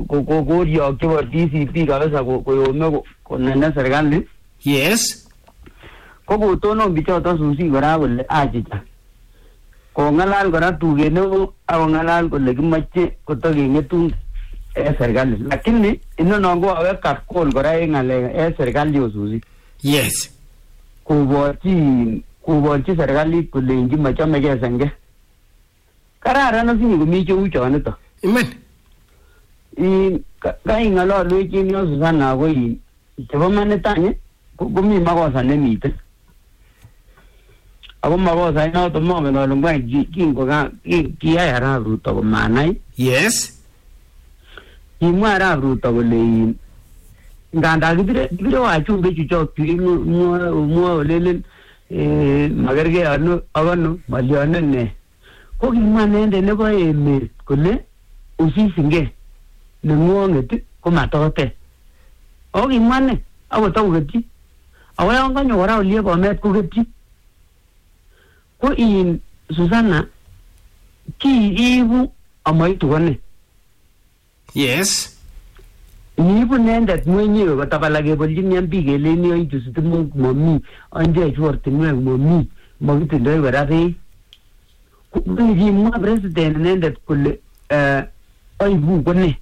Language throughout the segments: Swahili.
korio chebo DCP kabisa koyome konene serikali. Yes. Kotonon bichoton Susi kora kole achicha. Kongalal kora tuget neo akong'alal kole kimoche kotokeng'etun serikali. Lakini inonon ko aweka call kora en ng'alek serikali Susi. Yes. Koborchi serikalit kolenji machomegei senge. Kararan asinye komi cheu chonito. Iman. Kaing'ololwech en yo Susana ko chebo manitanye komi makosa nemiten. Ako makosa inoto mongen ale ngwany kiyai Arap Ruto komanai. Yes. Kimwa Arap Ruto kole nganda kibire wachumbe chuchok mwoe olelen makergei ano malyonen ne. Ko kimwa inendet nebo emet kole usisingei neng'wong'et ko matotet. Ako kimwa ne akotokoketyi. Ako yon kanyo kora olie Bomet koketyi. Ko Susana kiibu amaitu kone. Yes. Niibu nendet mwenyewe kotabala kebolchin yan biik keleni oitu sitimok momi onjech ortinwek momi makitindoi kora beek. Kimwa president nendet kole oibu kone.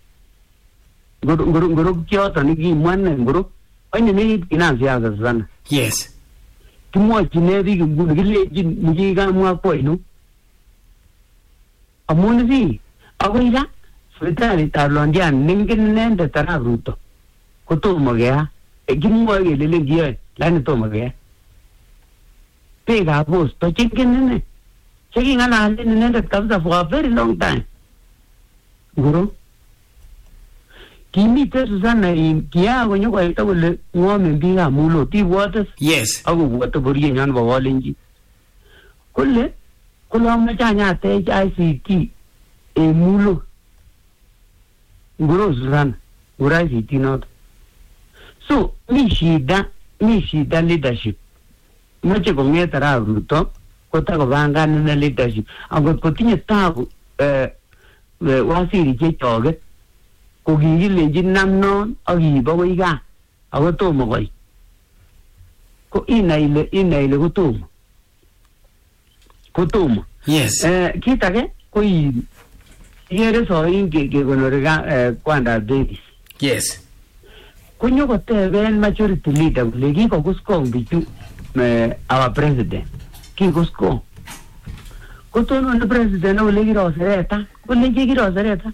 Ngoro kyoton kimwa ne ngoro onye nekit kinasiasa Susana. Yes. Kimwochine biik nguni kilenjin nikikamwa kwonu. Amun si akoi ra sipitalitab Londiani nengen inendet Arap Ruto kotomo kea. Kimwoe kelelen kiyoe lakini tomo kea. Beekab posto chengen ine cheking'alalen inendet kabisa for a very long time. Ngoro kimite Susana kiyaa konyokoita kole ng'omen biikab mulot ibwote. Yes. Akobwote boryenyon nebo Kalenjin. Kole amoche anyatech ICT en mulot. Ngoro Susana ngoro ICT noto. So mi shida leadership. Moche kong'et Arap Ruto kotakopangan ine leadership. Angot kotinye tabu waziri chechoket ko kikilenjin namnon ak kiib akoi gaa ako tomo koi. Ko inai ile kotomo. Yes. Kit age ko ikere soin kekonori kwandab Davis. Yes. Konyokoteben majority leader kole kikokuskong bichu our president. Kikuskong. Kotonon president kole kirosereta. Kolenji kirosereta.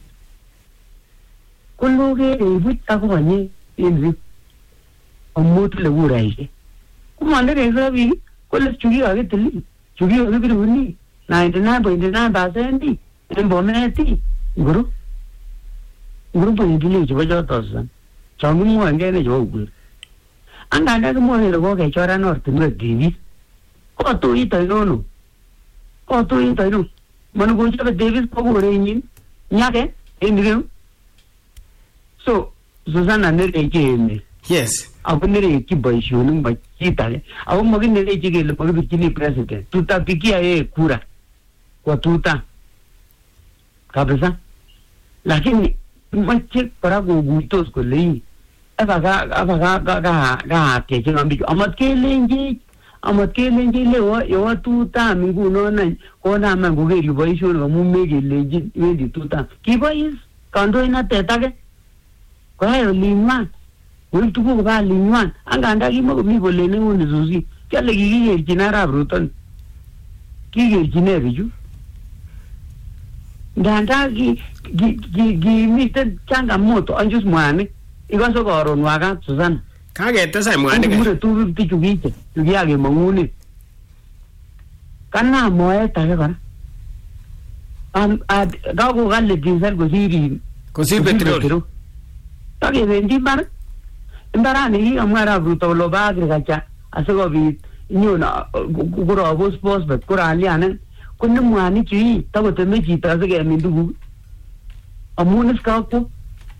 Koloke buch akonye inzi amut le kuraishe. Kumande reksa biik kole chukikakitili chukikakibiruni 99.9% en Bomet. Nguru boindile chebo choto Susana. Chon kimwoe ngene chebo ukweli. Anganda kimwoe kele kokechoran ortinwek Davis. Kotuit ainono. Manu kochobe Davis ko korenyin nyake en ireu. So Susana nereche emet. Yes. Ako nereche boisionik mo chit age. Ako makinereche kele makibirchini president. Tutapikia kura kwa tuta. Kabisa. Lakini mache kora koguitos kole aka keche ambicho. Amat kelenji lewa tuta ngunon konaman kokeri boisionik amu mekelenji wendi tuta. Kibois kandoinatet age. Koyai olinywan. Woi tuguk ba olinywan. Anganda kimakomi bolene nguni Susi. Kiale kikikerchin Arap Ruto. Kikerchine bichu. Nganda kimiten changamoto anjus mwanik. Ikose karon wakat Susana. Kaketesai mwanik. Mure tuguk bichu kiche. Chukiyake mang'uni. Kana moet age kora. Kakokale diesel kosir petrol. Takebendi imbarani kikamwa Arap Ruto kole ba agriculture asikobit nyon kurobos phosphate kuralianen kone mwanik chu takoteme chito asikemin tuguk amun iskakto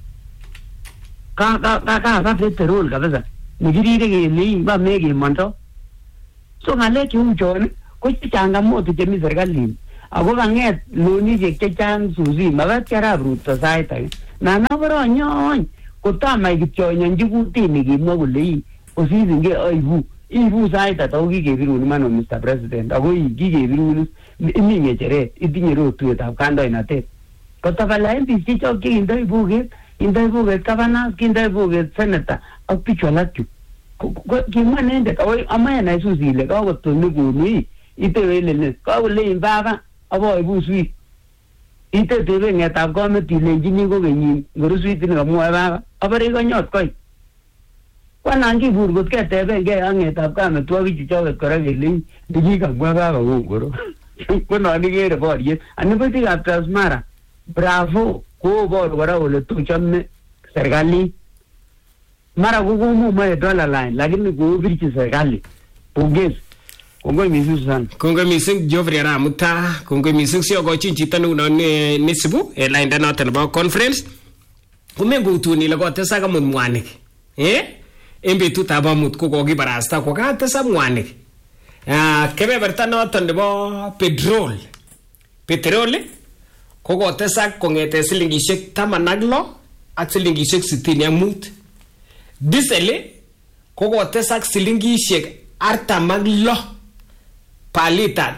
ka petrol kabisa nekirire kele ba mekemondo. So ng'alek cheu chon ko changamoto chemi serikalit ako kanget lonishek chechang Susi makat kerab Ruto sait age nana koronyon kotamai kityonyanji kutini kimwa kole osisingee ibu sait ata kikebirun man Mr. President ako kikebirun imi ngecheret itinye rotwetab kandoinatet kotapala MPs chechok indoi buget governors kindoi buget senator ak bichu alak chu kimwa inendet amaye nai Susi ile kakotoni kunu itewelele kakolein baba aboibu sweet itetebe ngetab komit ilenjini kokenyin ngoruswit ni kamwoe baba abare konyot koi kwanan kibur kot ketebengei ak ngetab kametwogik chuchoket kora kelein nikikamwa baba kongoro konon ikere boriet anibutikab Transmara bravo koboru kora kole tochome serikalit mara kokomomoe dollar line lakini koobirchi serikali pongezi kongoi mising sana kongoi mising Geoffrey Ramuta kongoi mising siokochin chito neunon nesibu lainda noton nebo conference komengutuni ile kotesak amut mwanik en betutab amut ko kokibarasta kokatesak mwanik kebeberta noton nebo petrol ko kotesak kong'eten silingishek 16 ak silingishek 65 diesel ko kotesak silingishek 46 per liter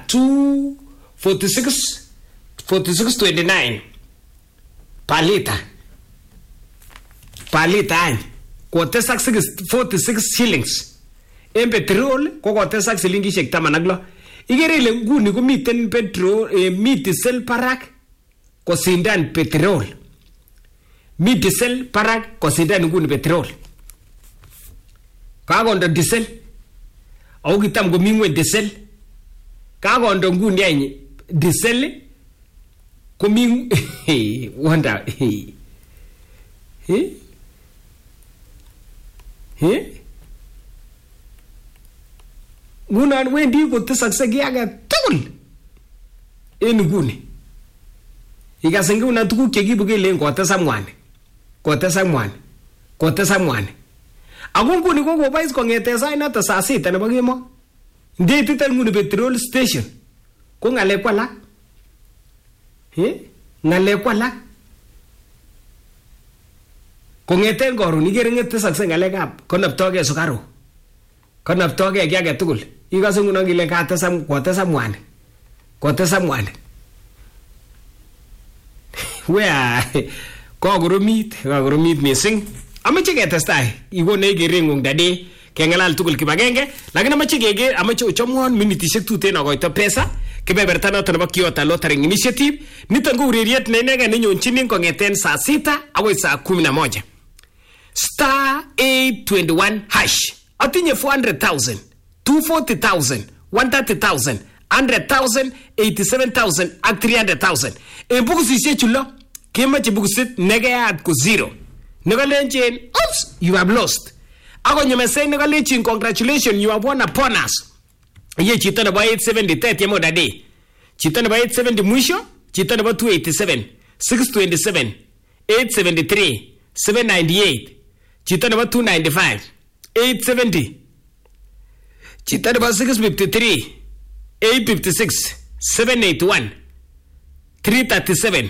46.29 per liter any kotesak 46 shillings en petrol ko kotesak silingishek 16 ikere ile nguni komiten petrol mi diesel parak kosindan petrol mi diesel parak kosindan nguni petrol kakondo diesel au kitam komi ngweny diesel kakondo nguni any diesel komi wonder ngunon wendi kotesakse kiy age tugul en nguni ikase ngunon tuguk chekibu kelen kotesak mwanik ako nguni ko kobois kong'eten sait noto saa 6 nebo kemo ndeitite nguni petrol station ko ng'alek kwalak kong'eten koron ikere ng'etesakse ng'alekab konoptogei sukaruk konoptogei kiy age tugul ikase ngunon kile kotesak mwanik wea kokoromit mising amache ketestai ikone kereng'ung dade keng'alal tugul kibagenge lakini amache ochomwon minitishek tuten akoito pesa kebeberta noton nebo Kyoto Lottery Initiative niton ko ureriet ne inegen nenyonchinin kong'eten saa 6 akoi saa 11 star 821 hash atinye 400,000 240,000 130,000 100,000 87,000 ak 300,000 en bukusishek chulo kemoche bukusit nekeyat ko 0 nekalenjin oops you have lost akonyo mesej nekalenjin congratulations you have won a bonus ye chito nebo 870 30 moda day chito nebo 870 mwisho chito nebo 287 627 873 798 chito nebo 295 870 chito nebo 653 856 781 337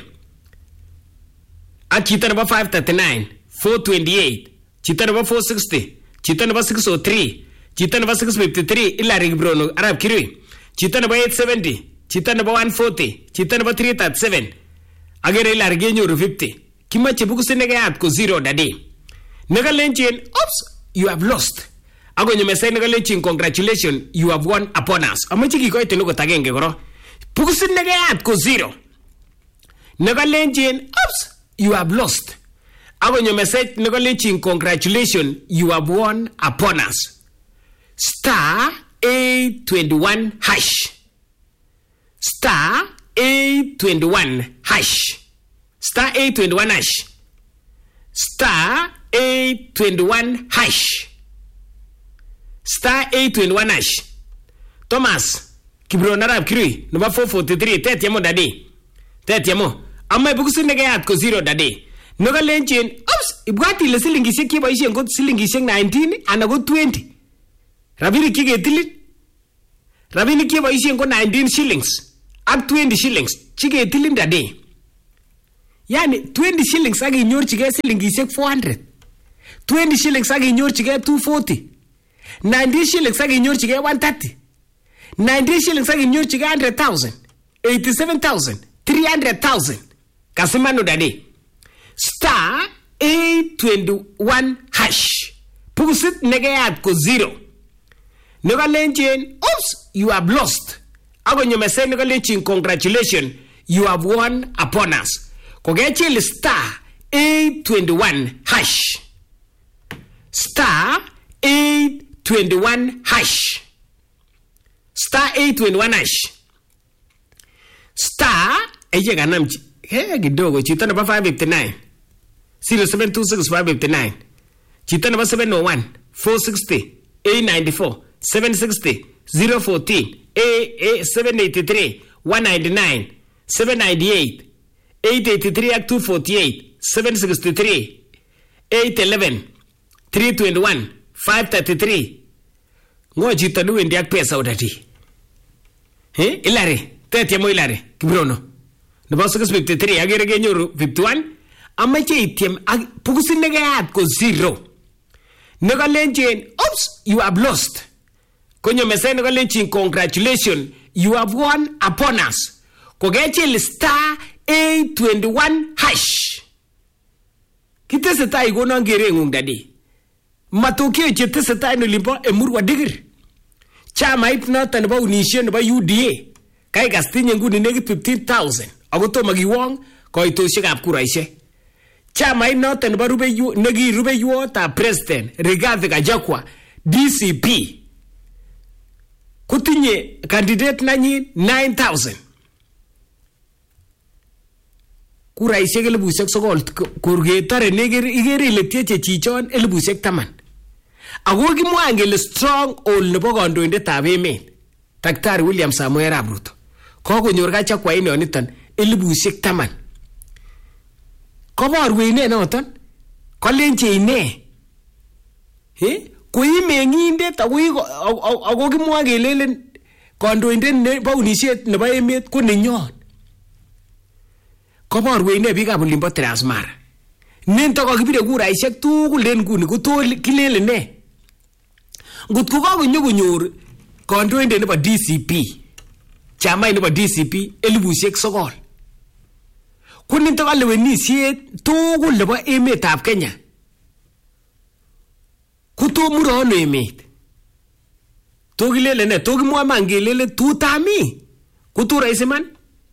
ak chito nebo 539 428 chito nebo 460 chito nebo 603 chito nebo 653 Hilary Kibrono Arab Kirui chito nebo 870 chito nebo 140 chito nebo 337 agere Hilary kenyoru 50 kimache bukusit nekeyat ko 0 dadi nekalenjin oops you have lost akonyo mesej nekalenjin congratulations you have won a bonus amache kikoite nukot agenge koro bukusit nekeyat ko 0 nekalenjin oops you have lost akonyo mesej nekalenjin congratulations you have won a bonus star 821 hash star 821 hash star 821 hash star 821 hash star 821 hash Thomas Kibrono Arab Kirui number 443 tetiamo dadi tetiamo amma bukusit nekeyat ko 0 dadi nekalenjin oops ibwati ile silingishek keboisien ko silingishek 19 ana ko 20 rabinik kiketilin rabinik keboisien ko 19 shillings ak 20 shillings chiketilin day. Yani 20 shillings ak inyorchigei silingishek 400. 20 shillings ak inyorchigei 240. 90 shillings ak inyorchigei 130. 90 shillings ak inyorchigei 100,000. 87,000. 300,000. Kasimano day. Star 821 hash. Pukusit negeyat ko 0. Nekalenjin, oops, you have lost. Ako nyomese nekalenjin, congratulations, you have won a bonus. Kogechil star 821 hash. Star 821 hash. Star 821 hash. Star, eye ganamchi. Kidogo, chito namba 559. 0726-559. Chito namba 701. 460. 894. 760. 014. 783. 199. 798. 883 ak 248. 763. 811. 321. 533. Ngo chito nuwendi ak pesa udati. Ilare. Tete mo ilare. Kibrono. Nebo 653 agere kenyoru 51. Amache itiem ak pukusit negeyat ko 0. Nekalenjin, oops, you have lost. Konyo mesen nekalenjin, congratulations, you have won a bonus. Kogechil star 821 hash. Kitesetai konon kerengung dadi. Matokeo chetesetai nolimbo Emurwa Dikir. Chamait noton nebo unishen nebo UDA. Kai kastinye nguni nekit 15,000. Ako tomo kiwong koitoshekab kuraishek. Chamait noton nebo rubeiwotab president Rigathi Gachagua DCP kutinye candidate nanyin 9,000. Kuraishek 9,000 kurgetare igere ile tieche chichon 10,000. Ako kimwa ngele strong hold nebo kandoindetab emet Daktari William Samoei Arap Ruto. Kokonyor Gachagua inoniton 10,000. Koborwe ine noton. Kolenje ine. Koi mengindet ako kimwa kelelen kandoindet nebo unishet nebo emet ko nenyon. Koborwe ine biikab olimbo Transmara. Nento kakibire kuraishek tugul en nguni kotol kilelen ne. Ngotko kakonyor kandoindet nebo DCP. Chamait nebo DCP 9,000. Kunito kalewenisiet tugul nebo emetab Kenya. Kutomuro ano emet. Togilele ne, togimwa mangelele tutami. Kutura isiman.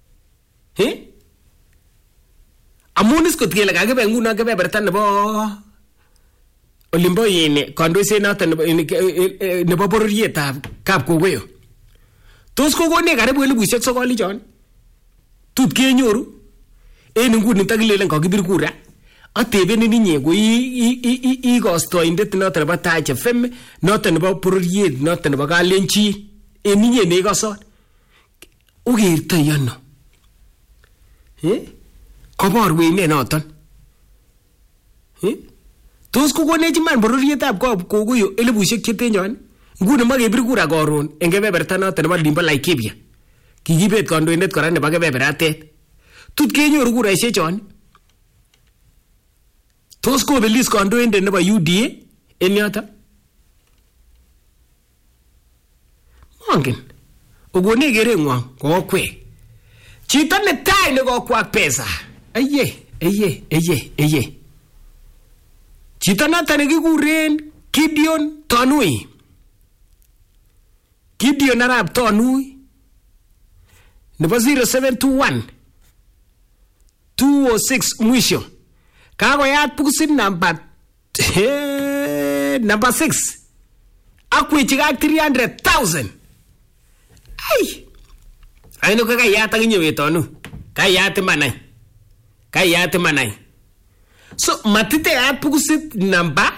Amunis kot kele kakibe nguno kebeberta nebo olimbo yene kandoiset noton nebo bororietab Kapkokoyo. Tos kokone karibu 9,000 chon. Tut kenyoru. En nguni takilelen kakibir kura. Ateben ninyi ko ikostoindet noton nebo Taach FM, noton nebo bororiet, noton nebo Kalenjin. En ninyi neikosot. Ukertoi ano? Koborwe ine noton. Tos kokonech iman bororietab Kapkokoyo 10,000 chetenyon. Nguni makebir kura koron en kebeberta noton nebo Limbo Laikipia. Kikibet kandoindet kora nebo kebeberatet. Tut kenyoru kuraishek chon. Tos kobelis kandoindet nebo UDA en yoto. Mongen. Ogone kerengwang kokwek. Chito netai nekokwak pesa. Eye. Chito noton nekikuren Gideon Tonui. Gideon Arap Tonui nebo 0721 206 mwisho. Kakoyat pukusit number 6. Akwechikak 300,000. Aino kakayat ak inye wetonu. Kayat manay. So matiteat pukusit number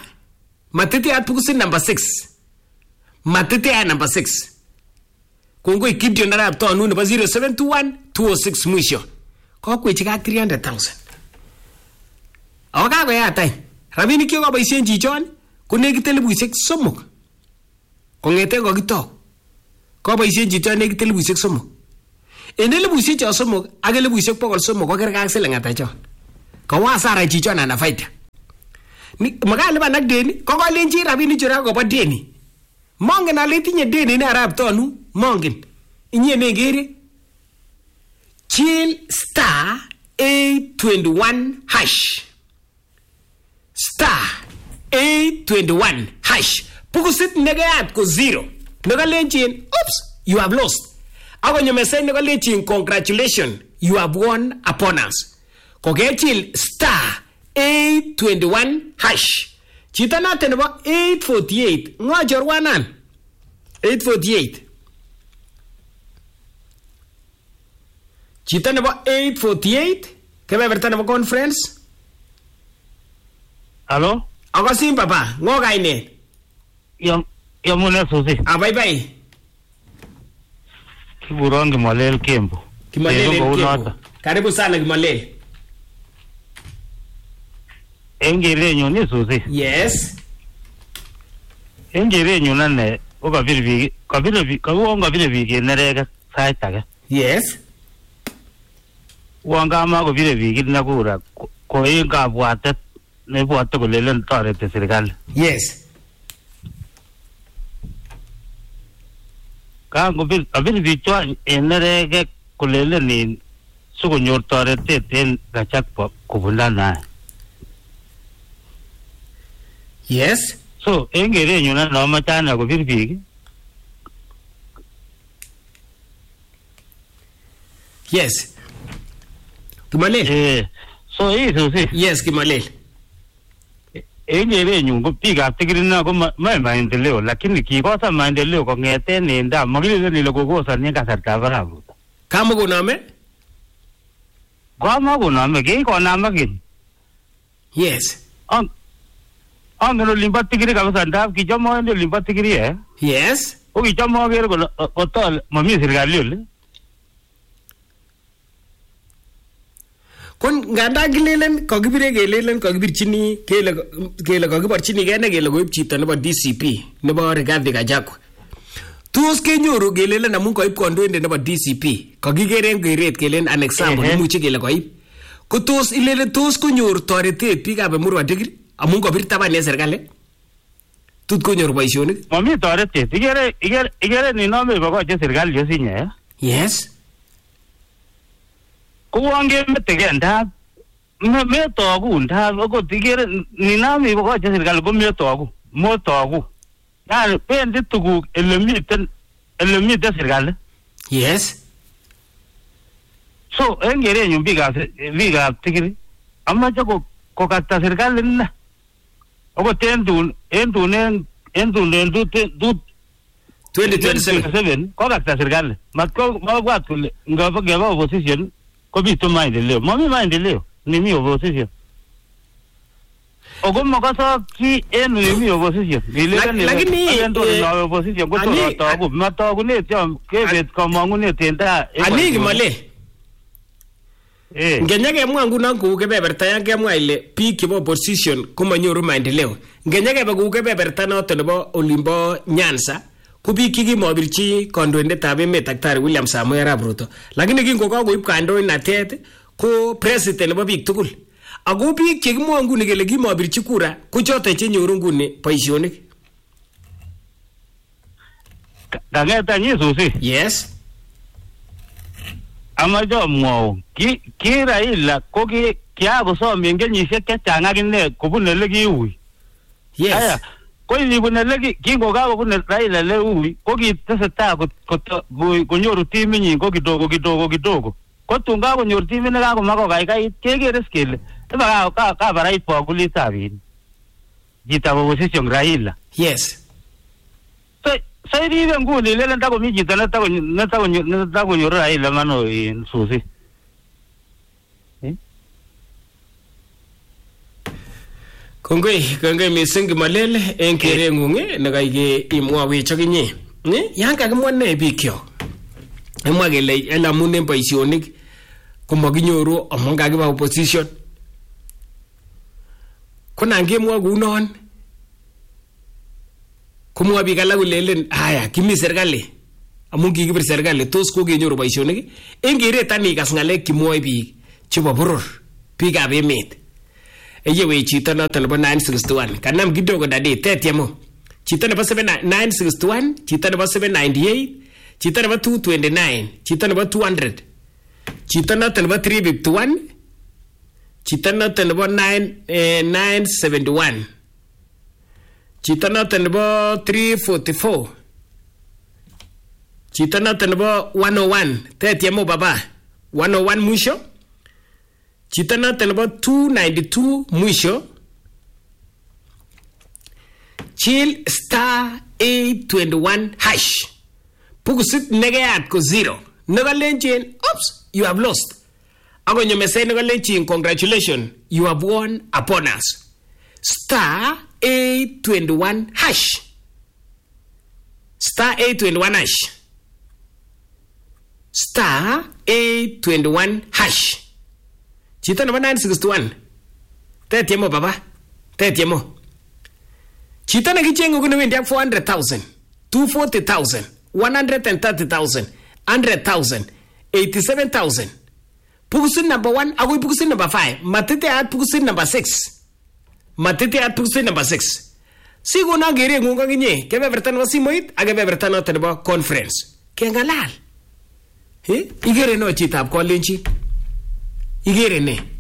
6. Matiteat number 6. Kongoi Gideon Arap Tonui nebo 0721 206 mwisho. Kokwechikak 300,000. Ako kakoyatay. Rabinik kyok kaboisien chichon ko nekit 3,000. Kong'eten kokitok. Kaboisien chichon nekit 3,000. En 300,000 ak 300,000 ko kerge ak siling ata chon. Kawo hasara chichon ana faida. Makalipan ak deni, ko kolenji rabinik chura kobo deni. Mongen ale tinye deni ne arap tonu, mongen. Inye negere. Chill star 821 hash. Star 821 hash. Pukusit negayat ko 0. Nagalenjin, oops, you have lost. Ako nyo message nagalenjin, congratulations, you have won a bonus. Kokechil star 821 hash. Chita natin ba 848. Nga jorwanan. 848. Chita na ba 848? Kebeberta na ba conference? Hello? Ako sim papa. Ngo kaine? Yung muna susi. Bye. Kiburon Kimalel Kembo. Kimalel Kembo. Karibu sana Kimalel. Engire nyo ni susi. Yes. Engire nyo nane. Uka vile vigi nerega saitaga. Yes. Wanga ama ko vile vigi nakura. Ko inga buatet. Ne buatet ko lelen tare te serikali. Yes. Kango vile vichwa nerega ko lelen ni suko nyor tare te ten gachak kubulana. Yes. So, engire nyo na machana ko vile vigi. Yes. Kimalel. So susi. Yes, Kimalel. Engire nyo ko piga tigiri na ko maendeleo lakini kikosa maendeleo ko ngete nenda magile nilo kukosa ni kasarta barabu. Kama kuname? Kama kuname ke ko namakin. Yes. Angelo limba tigiri kabisa ndab ki jamo ndo limba tigiri Yes. O ki jamo gere ko tol mami serikali le. Kon nganda gilelen kokibire gelelen kokibirchini kele kokiborchini kene kele koib chito nebo DCP nebo Rigathi Gachagua. Tos kenyoru gelelen amun koib kandoindet nebo DCP kokikeren keret kelen an example imuche kele koib. Ko tos ilele tos konyor toretet biikab Emurua Dikir amun kobir taban en serikali. Tut konyor boisionik. Mami toretet. Igere ni nome bokoche serikali yosinye. Yes. Kuwange metege ndab metogu ndab ko tigere ni nami bokoche serikali ko motogu. Yani pendi tuguk elemiten serikali. Yes. So engere nyu biga tigiri amache ko katta serikali na. Ogo endun 2027 ko katta serikali. Matko mabwat kule ngaba opposition ko bitu maendeleo. Mami maendeleo ni mi opposition. Ogo makasa ki enu ni mi opposition. Lakini endo opposition ko to matagu ne tiam kebet kamangune tenda. Ani Kimale. Ngenya kemwa ngunon kou kebeberta yan kemwa ile biik chebo opposition komanyoru maendeleo. Ngenya kebe kou kebeberta noton nebo olimbo Nyanza ko biik chekimobirchi kandoindetab emet Daktari William Samoei Arap Ruto. Lakini kingokakoib kandoinatet ko president nebo biik tugul. Ako biik chekimwoe nguni kele kimobirchi kura ko choton chenyoru nguni boisionik. Kangeta nyi susi. Yes. Amajo mwao ki Raila ko kiakosom en kenyisiek chechang akine kobun ele kiui. Yes. Aya ko ibun ele kingokakobun Raila ele ui ko kiteseta konyoru timinyin ko kidogo ko tun kakonyor timit nekakomako kaikai kekere skele iba kabarait bakulitab jitab opposition Raila. Yes. So iribe nguni lele ndakomi chito netakonyoru Raila mano susi. Kongoi mising Kimalel en kereng'ung nekaike imwawech akinye. Yan kakimwa ne bikyok. Imwa kele amun en boisionik komakinyoru amun kakiba opposition. Ko nan kemwa kounon komwa biik alak kolelen haya kimi serikali amun kikibir serikali tos kokenyoru boisionik en keret anikas ng'alek kimwoe biik chebo boror biikab emet. Eyewe chito noton nebo 961 kanam kidogo dadi tetiemo. Chito nebo 961, chito nebo 798, chito nebo 229, chito nebo 200, chito noton nebo 351, chito noton nebo 971, chito noton nebo 344, chito noton nebo 101 tetiemo baba 101 mwisho, chito noton nebo 292 mwisho. Chill *821#. Pukusit nekeyat ko 0. Nekalenjin, oops, you have lost. Ako nyomese nekalenjin, congratulations, you have won a bonus. *821#. *821#. *821#. Chito nebo 961. Tetiemo baba. Tetiemo. Chito nekichenge kune wendi ak 400,000, 240,000, 130,000, 100,000, 87,000. Pukusit number 1 akoi pukusit number 5. Matiteat pukusit number 6. Matiteat pukusit number 6. Sikono kere ngung akinye kebeberta nebo simoit ak kebeberta noton nebo conference. Kengalal. Igere no chitab kolenjin. Igere ne?